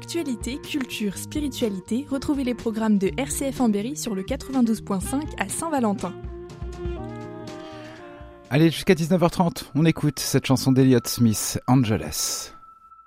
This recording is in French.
Actualité, culture, spiritualité, retrouvez les programmes de RCF en Berry sur le 92.5 à Saint-Valentin. Allez, jusqu'à 19h30, on écoute cette chanson d'Elliott Smith, Angeles.